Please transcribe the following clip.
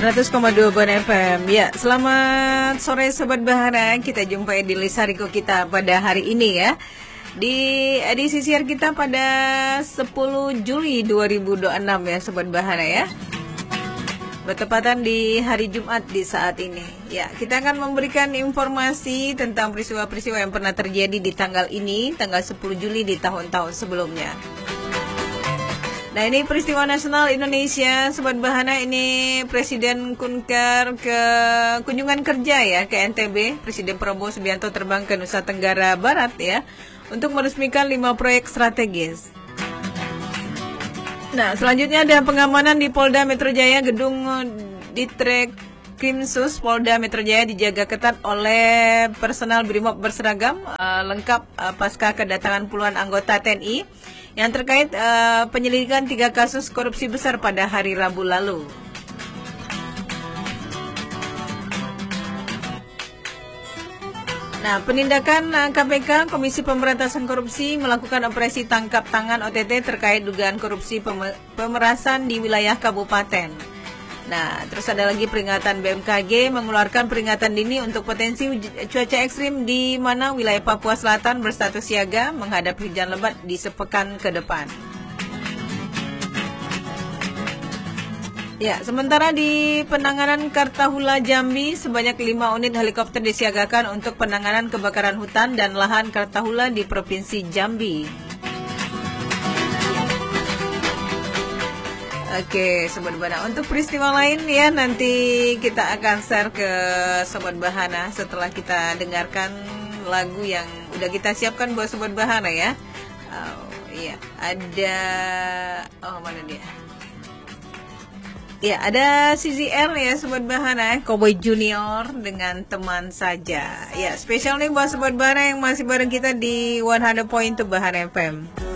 100,2 Ban FM. Ya, selamat sore Sobat Bahana. Kita jumpai di Lisariko kita pada hari ini ya. Di edisi siar kita pada 10 Juli 2026 ya Sobat Bahana ya. Bertepatan di hari Jumat di saat ini. Ya, kita akan memberikan informasi tentang peristiwa-peristiwa yang pernah terjadi di tanggal ini, tanggal 10 Juli di tahun-tahun sebelumnya. Nah, ini peristiwa nasional Indonesia, Sobat Bahana. Ini Presiden Kunker ke kunjungan kerja ya ke NTB. Presiden Prabowo Subianto terbang ke Nusa Tenggara Barat ya untuk meresmikan 5 proyek strategis. Nah, selanjutnya ada pengamanan di Polda Metro Jaya. Gedung Ditreskrimsus Polda Metro Jaya dijaga ketat oleh personal Brimob berseragam lengkap pasca kedatangan puluhan anggota TNI yang terkait penyelidikan 3 kasus korupsi besar pada hari Rabu lalu. Nah, penindakan KPK, Komisi Pemberantasan Korupsi, melakukan operasi tangkap tangan OTT terkait dugaan korupsi pemerasan di wilayah kabupaten. Nah, terus ada lagi peringatan BMKG mengeluarkan peringatan dini untuk potensi cuaca ekstrim di mana wilayah Papua Selatan berstatus siaga menghadapi hujan lebat di sepekan ke depan. Ya, sementara di penanganan Kartahula Jambi, sebanyak 5 unit helikopter disiagakan untuk penanganan kebakaran hutan dan lahan Kartahula di Provinsi Jambi. Oke, Sobat Bahana. Untuk peristiwa lain ya nanti kita akan share ke Sobat Bahana setelah kita dengarkan lagu yang udah kita siapkan buat Sobat Bahana ya. Iya, ada mana dia? Ya, ada CZR ya Sobat Bahana, Cowboy Junior dengan Teman Saja. Ya, spesial nih buat Sobat Bahana yang masih bareng kita di 100.2 Bahana FM.